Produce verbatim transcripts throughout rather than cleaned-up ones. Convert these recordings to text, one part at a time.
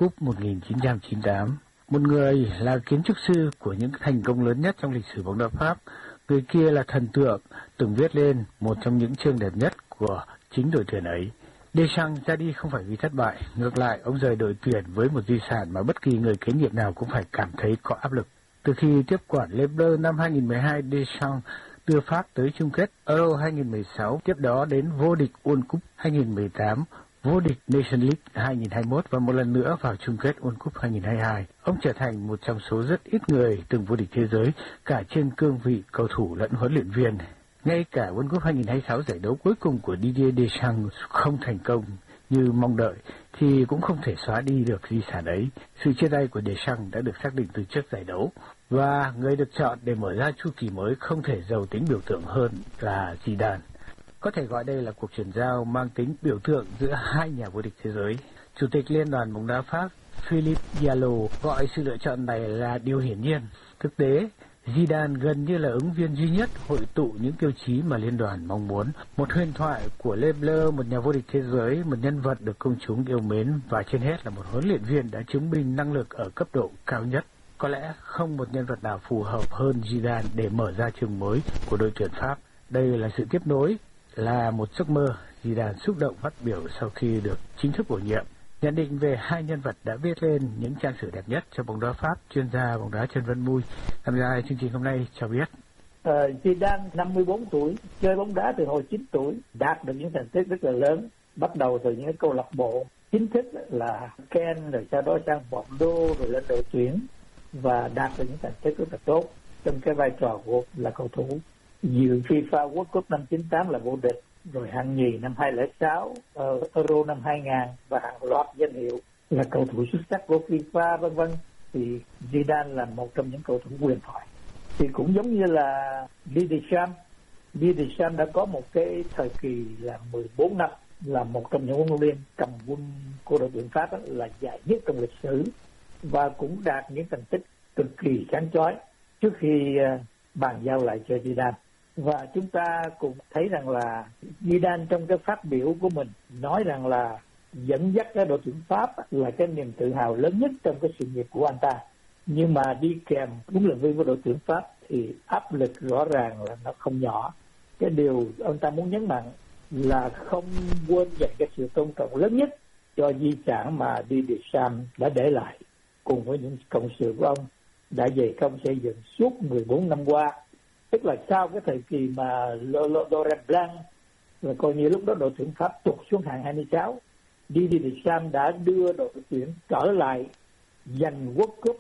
Cup một nghìn chín trăm chín mươi tám. Một người là kiến trúc sư của những thành công lớn nhất trong lịch sử bóng đá Pháp, người kia là thần tượng từng viết lên một trong những chương đẹp nhất của chính đội tuyển ấy. Deschamps ra đi không phải vì thất bại, ngược lại ông rời đội tuyển với một di sản mà bất kỳ người kế nhiệm nào cũng phải cảm thấy có áp lực. Từ khi tiếp quản Le Bleu năm hai nghìn không trăm mười hai, Deschamps đưa Pháp tới chung kết Euro hai nghìn không trăm mười sáu, tiếp đó đến vô địch World Cup hai nghìn không trăm mười tám, vô địch Nation League hai nghìn không trăm hai mươi mốt và một lần nữa vào chung kết World Cup hai nghìn không trăm hai mươi hai. Ông trở thành một trong số rất ít người từng vô địch thế giới cả trên cương vị cầu thủ lẫn huấn luyện viên. Ngay cả World Cup hai nghìn không trăm hai mươi sáu, giải đấu cuối cùng của Didier Deschamps không thành công như mong đợi thì cũng không thể xóa đi được di sản ấy. Sự chia tay của Deschamps đã được xác định từ trước giải đấu và người được chọn để mở ra chu kỳ mới không thể giàu tính biểu tượng hơn là Zidane. Có thể gọi đây là cuộc chuyển giao mang tính biểu tượng giữa hai nhà vô địch thế giới. Chủ tịch Liên đoàn bóng đá Pháp Philippe Diallo gọi sự lựa chọn này là điều hiển nhiên. Thực tế, Zidane gần như là ứng viên duy nhất hội tụ những tiêu chí mà liên đoàn mong muốn. Một huyền thoại của Le Bleu, một nhà vô địch thế giới, một nhân vật được công chúng yêu mến và trên hết là một huấn luyện viên đã chứng minh năng lực ở cấp độ cao nhất. Có lẽ không một nhân vật nào phù hợp hơn Zidane để mở ra chương mới của đội tuyển Pháp. Đây là sự tiếp nối, là một giấc mơ. Zidane xúc động phát biểu sau khi được chính thức bổ nhiệm. Nhận định về hai nhân vật đã viết lên những trang sử đẹp nhất cho bóng đá Pháp, chuyên gia bóng đá Trần Văn Mui tham gia chương trình hôm nay cho biết. Uh, Zidane năm mươi bốn tuổi, chơi bóng đá từ hồi chín tuổi, đạt được những thành tích rất là lớn, bắt đầu từ những câu lạc bộ chính thức là Ken, rồi sau đó sang Bordeaux, rồi lên đội tuyển và đạt được những thành tích rất là tốt trong cái vai trò của là cầu thủ. Dự FIFA World Cup năm chín tám là vô địch, rồi hạng nhì năm hai không không sáu, uh, Euro năm hai nghìn và hàng loạt danh hiệu là cầu thủ xuất sắc của FIFA vân vân. Thì Zidane là một trong những cầu thủ huyền thoại. Thì cũng giống như là Didier Deschamps, Didier Deschamps đã có một cái thời kỳ là mười bốn năm, là một trong những huấn luyện viên cầm quân của đội tuyển Pháp là dài nhất trong lịch sử và cũng đạt những thành tích cực kỳ sáng chói trước khi uh, bàn giao lại cho Zidane. Và chúng ta cũng thấy rằng là Zidane trong cái phát biểu của mình nói rằng là dẫn dắt cái đội tuyển Pháp là cái niềm tự hào lớn nhất trong cái sự nghiệp của anh ta. Nhưng mà đi kèm huấn luyện viên của đội tuyển Pháp thì áp lực rõ ràng là nó không nhỏ. Cái điều ông ta muốn nhấn mạnh là không quên dành cái sự tôn trọng lớn nhất cho di sản mà Didier Deschamps đã để lại, cùng với những cộng sự của ông đã dày công xây dựng suốt mười bốn năm qua. Tức là sau cái thời kỳ mà Laurent Blanc, là coi như lúc đó đội tuyển Pháp tụt xuống hạng hai mươi sáu, Didier Deschamps đã đưa đội tuyển trở lại giành World Cup,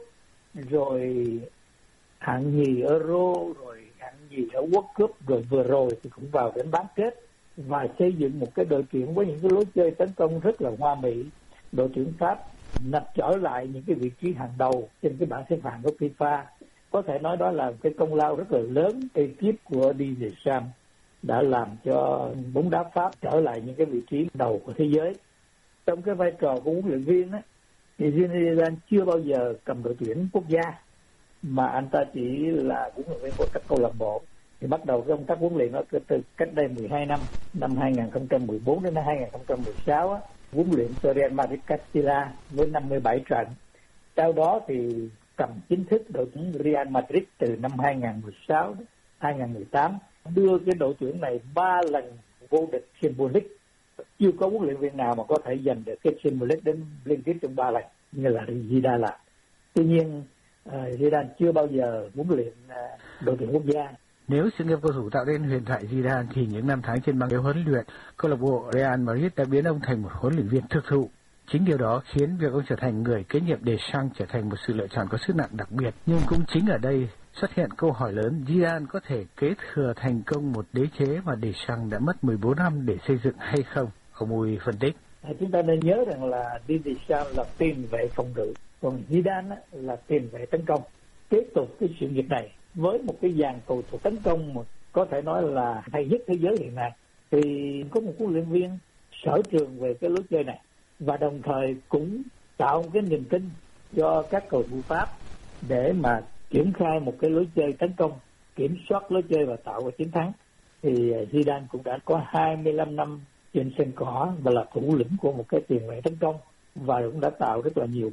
rồi hạng nhì Euro, rồi hạng nhì ở World Cup, rồi vừa rồi thì cũng vào đến bán kết và xây dựng một cái đội tuyển với những cái lối chơi tấn công rất là hoa mỹ. Đội tuyển Pháp nằm trở lại những cái vị trí hàng đầu trên cái bảng xếp hạng của FIFA. Có thể nói đó là cái công lao rất là lớn ekip của Didier Deschamps đã làm cho bóng đá Pháp trở lại những cái vị trí đầu của thế giới. Trong cái vai trò của huấn luyện viên á, thì Zidane chưa bao giờ cầm đội tuyển quốc gia, mà anh ta chỉ là huấn luyện viên của các câu lạc bộ. Thì bắt đầu cái công tác huấn luyện nó từ cách đây mười hai năm, năm hai nghìn không trăm mười bốn đến năm hai nghìn không trăm mười sáu á, huấn luyện cho Real Madrid Castilla với năm mươi bảy trận. Sau đó thì cầm chính thức đội tuyển Real Madrid từ năm hai nghìn không trăm mười sáu đến hai nghìn không trăm mười tám, đưa cái đội tuyển này ba lần vô địch Champions League. Chưa có huấn luyện viên nào mà có thể giành được cái Champions League đến liên tiếp trong ba lần như là Zidane là. Tuy nhiên uh, Zidane chưa bao giờ huấn luyện uh, đội tuyển quốc gia. Nếu sự nghiệp cầu thủ tạo nên huyền thoại Zidane thì những năm tháng trên băng ghế huấn luyện, câu lạc bộ Real Madrid đã biến ông thành một huấn luyện viên thực thụ. Chính điều đó khiến việc ông trở thành người kế nhiệm Deschamps trở thành một sự lựa chọn có sức nặng đặc biệt. Nhưng cũng chính ở đây xuất hiện câu hỏi lớn: Zidane có thể kế thừa thành công một đế chế mà Deschamps đã mất mười bốn năm để xây dựng hay không? Ông Mui phân tích. Chúng ta nên nhớ rằng là Didier Deschamps là tiền vệ phòng ngự, còn Zidane là tiền vệ tấn công. Tiếp tục cái sự nghiệp này với một cái dàn cầu thủ tấn công mà có thể nói là hay nhất thế giới hiện nay, thì có một huấn luyện viên sở trường về cái lối chơi này và đồng thời cũng tạo một cái niềm tin cho các cầu thủ Pháp để mà triển khai một cái lối chơi tấn công, kiểm soát lối chơi và tạo ra chiến thắng. Thì Zidane cũng đã có hai mươi lăm năm trên sân cỏ và là thủ lĩnh của một cái tiền vệ tấn công và cũng đã tạo rất là nhiều